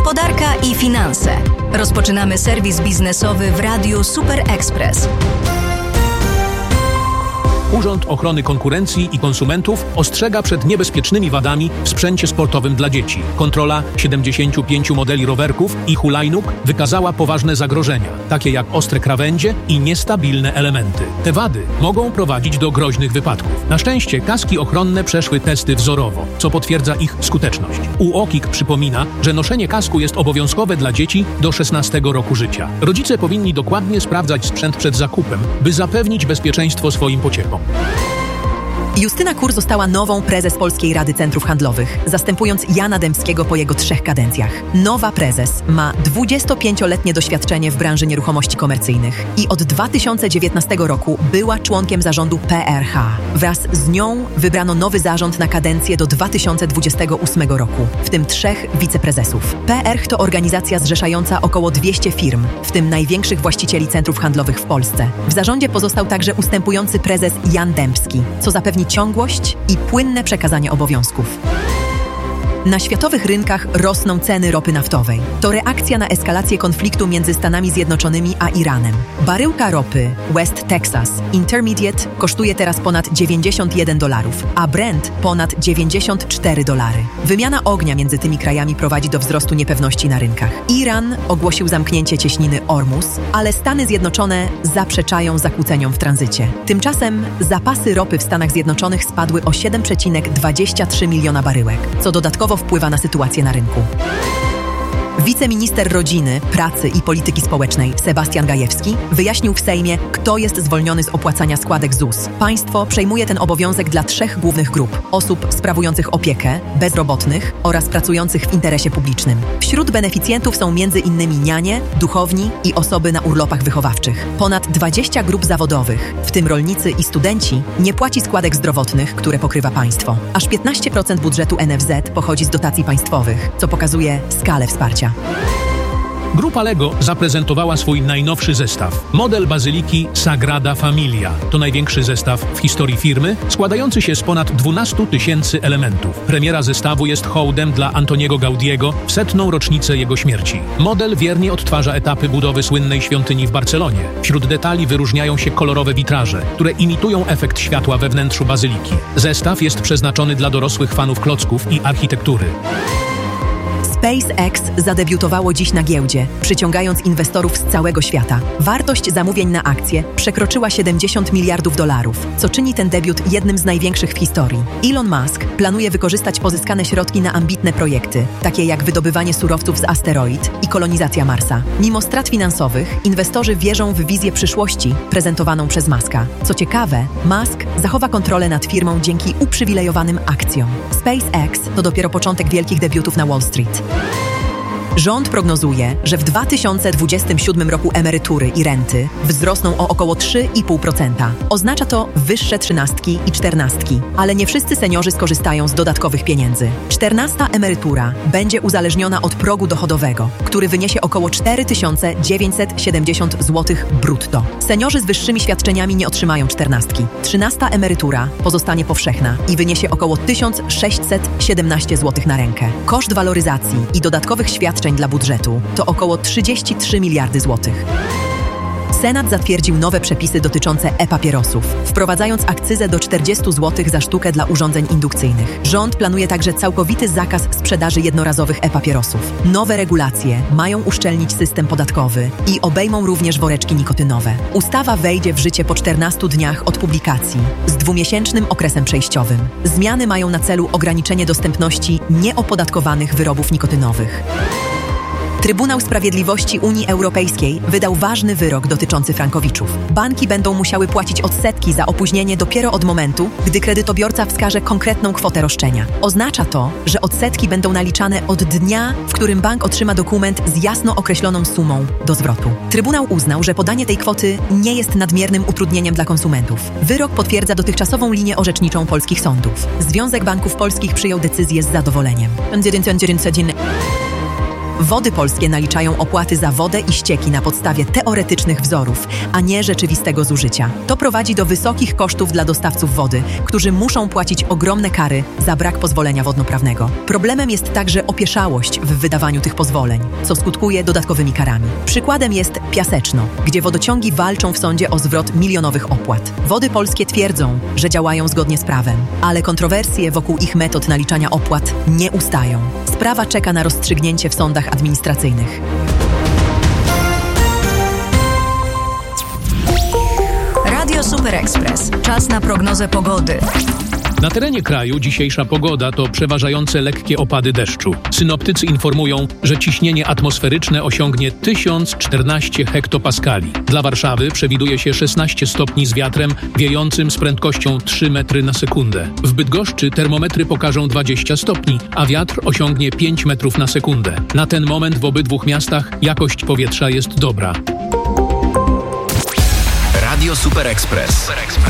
Gospodarka i finanse. Rozpoczynamy serwis biznesowy w Radiu Super Express. Urząd Ochrony Konkurencji i Konsumentów ostrzega przed niebezpiecznymi wadami w sprzęcie sportowym dla dzieci. Kontrola 75 modeli rowerków i hulajnóg wykazała poważne zagrożenia, takie jak ostre krawędzie i niestabilne elementy. Te wady mogą prowadzić do groźnych wypadków. Na szczęście kaski ochronne przeszły testy wzorowo, co potwierdza ich skuteczność. UOKiK przypomina, że noszenie kasku jest obowiązkowe dla dzieci do 16 roku życia. Rodzice powinni dokładnie sprawdzać sprzęt przed zakupem, by zapewnić bezpieczeństwo swoim pociechom. Justyna Kur została nową prezes Polskiej Rady Centrów Handlowych, zastępując Jana Dębskiego po jego 3 kadencjach. Nowa prezes ma 25-letnie doświadczenie w branży nieruchomości komercyjnych i od 2019 roku była członkiem zarządu PRH. Wraz z nią wybrano nowy zarząd na kadencję do 2028 roku, w tym 3 wiceprezesów. PRH to organizacja zrzeszająca około 200 firm, w tym największych właścicieli centrów handlowych w Polsce. W zarządzie pozostał także ustępujący prezes Jan Dębski, co zapewni ciągłość i płynne przekazanie obowiązków. Na światowych rynkach rosną ceny ropy naftowej. To reakcja na eskalację konfliktu między Stanami Zjednoczonymi a Iranem. Baryłka ropy West Texas Intermediate kosztuje teraz ponad $91, a Brent ponad $94. Wymiana ognia między tymi krajami prowadzi do wzrostu niepewności na rynkach. Iran ogłosił zamknięcie cieśniny Ormus, ale Stany Zjednoczone zaprzeczają zakłóceniom w tranzycie. Tymczasem zapasy ropy w Stanach Zjednoczonych spadły o 7,23 miliona baryłek, co dodatkowo wpływa na sytuację na rynku. Wiceminister Rodziny, Pracy i Polityki Społecznej Sebastian Gajewski wyjaśnił w Sejmie, kto jest zwolniony z opłacania składek ZUS. Państwo przejmuje ten obowiązek dla 3 głównych grup: osób sprawujących opiekę, bezrobotnych oraz pracujących w interesie publicznym. Wśród beneficjentów są m.in. nianie, duchowni i osoby na urlopach wychowawczych. Ponad 20 grup zawodowych, w tym rolnicy i studenci, nie płaci składek zdrowotnych, które pokrywa państwo. Aż 15% budżetu NFZ pochodzi z dotacji państwowych, co pokazuje skalę wsparcia. Grupa LEGO zaprezentowała swój najnowszy zestaw. Model bazyliki Sagrada Familia. To największy zestaw w historii firmy, składający się z ponad 12 000 elementów. Premiera zestawu jest hołdem dla Antoniego Gaudiego w 100. rocznicę jego śmierci. Model wiernie odtwarza etapy budowy słynnej świątyni w Barcelonie. Wśród detali wyróżniają się kolorowe witraże, które imitują efekt światła we wnętrzu bazyliki. Zestaw jest przeznaczony dla dorosłych fanów klocków i architektury. SpaceX zadebiutowało dziś na giełdzie, przyciągając inwestorów z całego świata. Wartość zamówień na akcje przekroczyła $70 miliardów, co czyni ten debiut jednym z największych w historii. Elon Musk planuje wykorzystać pozyskane środki na ambitne projekty, takie jak wydobywanie surowców z asteroid i kolonizacja Marsa. Mimo strat finansowych, inwestorzy wierzą w wizję przyszłości prezentowaną przez Muska. Co ciekawe, Musk zachowa kontrolę nad firmą dzięki uprzywilejowanym akcjom. SpaceX to dopiero początek wielkich debiutów na Wall Street. Rząd prognozuje, że w 2027 roku emerytury i renty wzrosną o około 3,5%. Oznacza to wyższe 13 i 14, ale nie wszyscy seniorzy skorzystają z dodatkowych pieniędzy. 14. emerytura będzie uzależniona od progu dochodowego, który wyniesie około 4970 zł brutto. Seniorzy z wyższymi świadczeniami nie otrzymają 14. 13. emerytura pozostanie powszechna i wyniesie około 1617 zł na rękę. Koszt waloryzacji i dodatkowych świadczeń dla budżetu to około 33 miliardy złotych. Senat zatwierdził nowe przepisy dotyczące e-papierosów, wprowadzając akcyzę do 40 zł za sztukę dla urządzeń indukcyjnych. Rząd planuje także całkowity zakaz sprzedaży jednorazowych e-papierosów. Nowe regulacje mają uszczelnić system podatkowy i obejmą również woreczki nikotynowe. Ustawa wejdzie w życie po 14 dniach od publikacji, z 2-miesięcznym okresem przejściowym. Zmiany mają na celu ograniczenie dostępności nieopodatkowanych wyrobów nikotynowych. Trybunał Sprawiedliwości Unii Europejskiej wydał ważny wyrok dotyczący frankowiczów. Banki będą musiały płacić odsetki za opóźnienie dopiero od momentu, gdy kredytobiorca wskaże konkretną kwotę roszczenia. Oznacza to, że odsetki będą naliczane od dnia, w którym bank otrzyma dokument z jasno określoną sumą do zwrotu. Trybunał uznał, że podanie tej kwoty nie jest nadmiernym utrudnieniem dla konsumentów. Wyrok potwierdza dotychczasową linię orzeczniczą polskich sądów. Związek Banków Polskich przyjął decyzję z zadowoleniem. Wody Polskie naliczają opłaty za wodę i ścieki na podstawie teoretycznych wzorów, a nie rzeczywistego zużycia. To prowadzi do wysokich kosztów dla dostawców wody, którzy muszą płacić ogromne kary za brak pozwolenia wodnoprawnego. Problemem jest także opieszałość w wydawaniu tych pozwoleń, co skutkuje dodatkowymi karami. Przykładem jest Piaseczno, gdzie wodociągi walczą w sądzie o zwrot milionowych opłat. Wody Polskie twierdzą, że działają zgodnie z prawem, ale kontrowersje wokół ich metod naliczania opłat nie ustają. Sprawa czeka na rozstrzygnięcie w sądach administracyjnych. Radio Super Express. Czas na prognozę pogody. Na terenie kraju dzisiejsza pogoda to przeważające lekkie opady deszczu. Synoptycy informują, że ciśnienie atmosferyczne osiągnie 1014 hektopaskali. Dla Warszawy przewiduje się 16 stopni z wiatrem wiejącym z prędkością 3 metry na sekundę. W Bydgoszczy termometry pokażą 20 stopni, a wiatr osiągnie 5 metrów na sekundę. Na ten moment w obydwu miastach jakość powietrza jest dobra. Radio Super Express.